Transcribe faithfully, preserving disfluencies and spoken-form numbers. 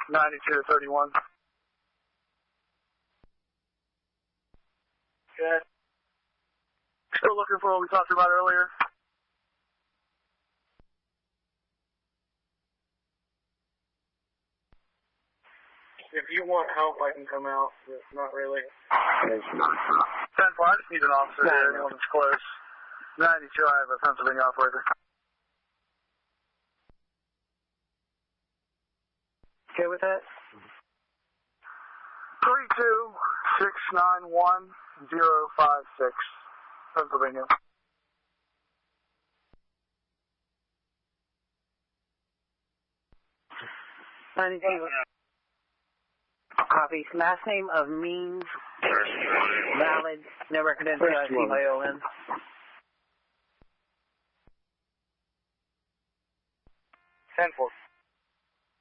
ninety-two thirty-one. Good. Still looking for what we talked about earlier? If you want help, I can come out, but not really. ten four, I just need an officer no, here, anyone that's close. ninety-two, I have a Pennsylvania operator. Okay with that? three two six nine one zero five six, Pennsylvania. ninety-two. Copy. Last name of means valid, no record entry, I C Y O N. ten four.